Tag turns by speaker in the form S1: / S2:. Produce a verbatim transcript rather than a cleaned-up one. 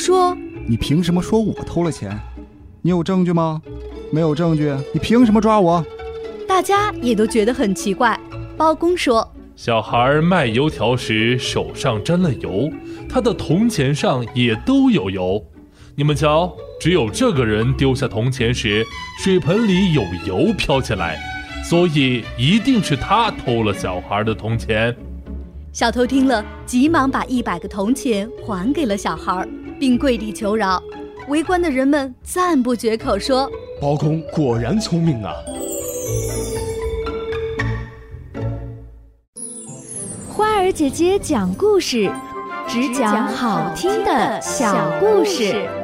S1: 说：
S2: 你凭什么说我偷了钱？你有证据吗？没有证据，你凭什么抓我？
S1: 大家也都觉得很奇怪。包公说：
S3: 小孩卖油条时手上沾了油，他的铜钱上也都有油。你们瞧，只有这个人丢下铜钱时，水盆里有油飘起来，所以一定是他偷了小孩的铜钱。
S1: 小偷听了，急忙把一百个铜钱还给了小孩，并跪地求饶。围观的人们赞不绝口，说：
S4: 包公果然聪明啊！
S5: 花儿姐姐讲故事，只讲好听的小故事。